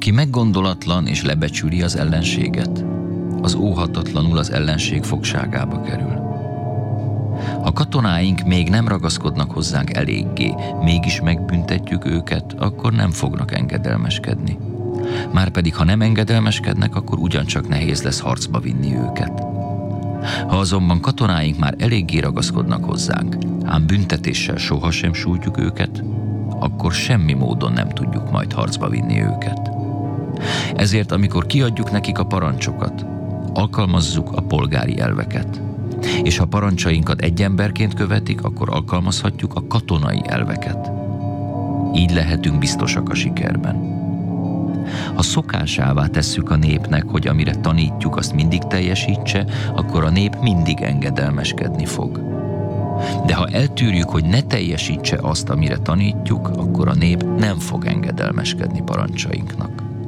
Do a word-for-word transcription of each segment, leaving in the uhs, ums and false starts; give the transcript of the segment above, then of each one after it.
Aki meggondolatlan és lebecsüli az ellenséget, az óhatatlanul az ellenség fogságába kerül. Ha katonáink még nem ragaszkodnak hozzánk eléggé, mégis megbüntetjük őket, akkor nem fognak engedelmeskedni. Márpedig, ha nem engedelmeskednek, akkor ugyancsak nehéz lesz harcba vinni őket. Ha azonban katonáink már eléggé ragaszkodnak hozzánk, ám büntetéssel sohasem sújtjuk őket, akkor semmi módon nem tudjuk majd harcba vinni őket. Ezért, amikor kiadjuk nekik a parancsokat, alkalmazzuk a polgári elveket. És ha parancsainkat egy emberként követik, akkor alkalmazhatjuk a katonai elveket. Így lehetünk biztosak a sikerben. Ha szokásává tesszük a népnek, hogy amire tanítjuk, azt mindig teljesítse, akkor a nép mindig engedelmeskedni fog. De ha eltűrjük, hogy ne teljesítse azt, amire tanítjuk, akkor a nép nem fog engedelmeskedni parancsainknak.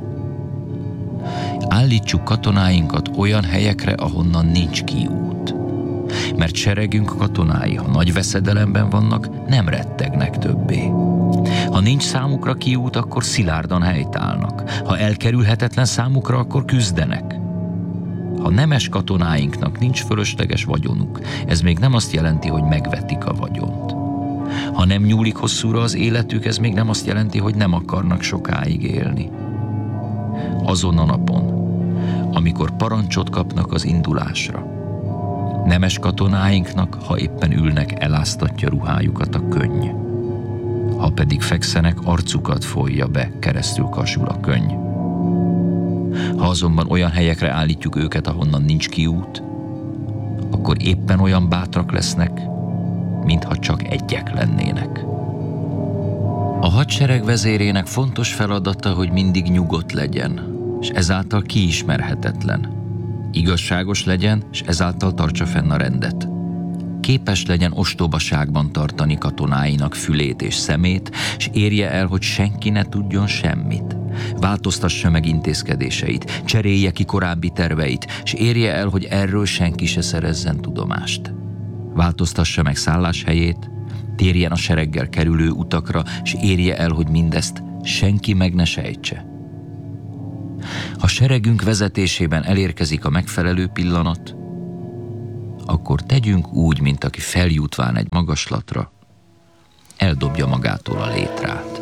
Állítsuk katonáinkat olyan helyekre, ahonnan nincs kiút. Mert seregünk katonái, ha nagy veszedelemben vannak, nem rettegnek többé. Ha nincs számukra kiút, akkor szilárdan helytállnak. Ha elkerülhetetlen számukra, akkor küzdenek. Ha nemes katonáinknak nincs fölösleges vagyonuk, ez még nem azt jelenti, hogy megvetik a vagyont. Ha nem nyúlik hosszúra az életük, ez még nem azt jelenti, hogy nem akarnak sokáig élni. Azon a napon, amikor parancsot kapnak az indulásra, nemes katonáinknak, ha éppen ülnek, eláztatja ruhájukat a könny. Ha pedig fekszenek, arcukat folyja be, keresztül kasul a könny. Ha azonban olyan helyekre állítjuk őket, ahonnan nincs kiút, akkor éppen olyan bátrak lesznek, mintha csak egyek lennének. A hadsereg vezérének fontos feladata, hogy mindig nyugodt legyen, és ezáltal kiismerhetetlen. Igazságos legyen, és ezáltal tartsa fenn a rendet. Képes legyen ostobaságban tartani katonáinak fülét és szemét, és érje el, hogy senki ne tudjon semmit. Változtassa meg intézkedéseit, cserélje ki korábbi terveit, és érje el, hogy erről senki se szerezzen tudomást. Változtassa meg szálláshelyét, térjen a sereggel kerülő utakra, és érje el, hogy mindezt senki meg ne sejtse. Ha seregünk vezetésében elérkezik a megfelelő pillanat, akkor tegyünk úgy, mint aki feljutván egy magaslatra, eldobja magától a létrát.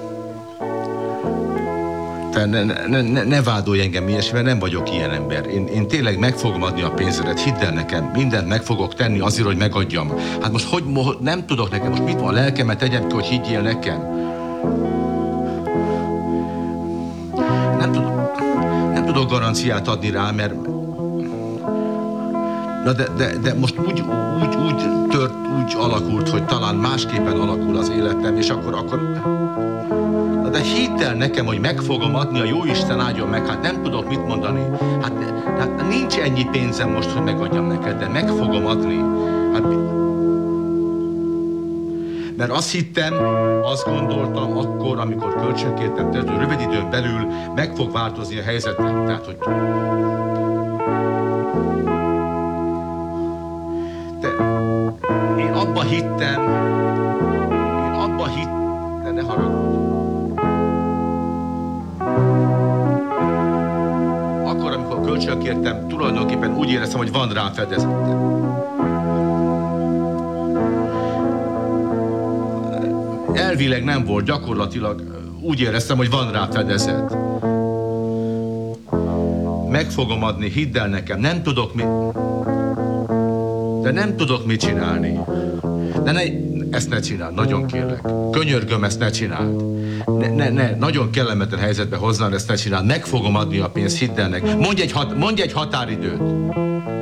Te ne, ne, ne, ne vádolj engem ilyesmivel, nem vagyok ilyen ember. Én, én tényleg meg fogom adni a pénzedet, hidd el nekem, mindent meg fogok tenni azért, hogy megadjam. Hát most hogy, nem tudok nekem, most mit van, a lelkemet tegyem ki, hogy higgyél nekem? Nem tudok, nem tudok garanciát adni rá, mert Na de, de, de most úgy, úgy, úgy tört, úgy alakult, hogy talán másképpen alakul az életem, és akkor, akkor... Na de hidd el nekem, hogy meg fogom adni, a jóisten áldjon meg, hát nem tudok mit mondani. Hát, hát nincs ennyi pénzem most, hogy megadjam neked, de meg fogom adni. Hát, mert azt hittem, azt gondoltam akkor, amikor kölcsönkértem, tehát rövid időn belül meg fog változni a helyzetem. Tehát, hogy... Én abba hittem, én abba hittem, de ne haragudj. Akkor, amikor kölcsönkértem, tulajdonképpen úgy éreztem, hogy van rá fedezetem. Elvileg nem volt, gyakorlatilag úgy éreztem, hogy van rá fedezet. Meg fogom adni, hidd el nekem, nem tudok mi... De nem tudok mit csinálni. De ne, ezt ne csináld, nagyon kérlek. Könyörgöm, ezt ne csináld. Ne, ne, ne, nagyon kellemetlen helyzetbe hoznál, ezt ne csináld. Meg fogom adni a pénzt, hidd el nekem. Mondj egy, hat, mondj egy határidőt.